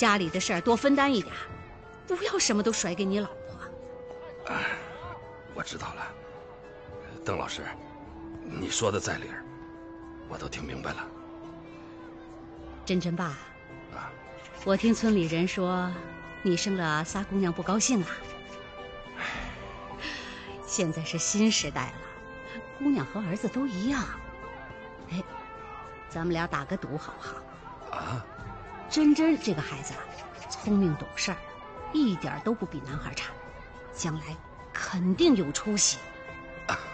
家里的事儿多分担一点，不要什么都甩给你老婆。 我知道了，邓老师，你说的在理儿，我都听明白了。 真真爸，我听村里人说，你生了仨姑娘不高兴啊。现在是新时代了，姑娘和儿子都一样。哎，咱们俩打个赌好不好？ 啊？ 真真这个孩子啊，聪明懂事儿，一点都不比男孩差，将来肯定有出息。